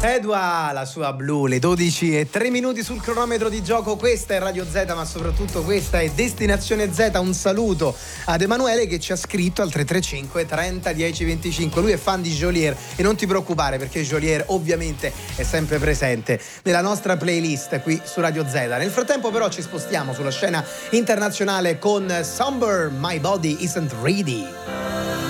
Edua, la sua blu, le 12 e 3 minuti sul cronometro di gioco. Questa è Radio Z, ma soprattutto questa è Destinazione Z. Un saluto ad Emanuele che ci ha scritto al 335 30 10 25. Lui è fan di Geolier e non ti preoccupare, perché Geolier ovviamente è sempre presente nella nostra playlist qui su Radio Z. Nel frattempo però ci spostiamo sulla scena internazionale con Somber, My Body Isn't Ready.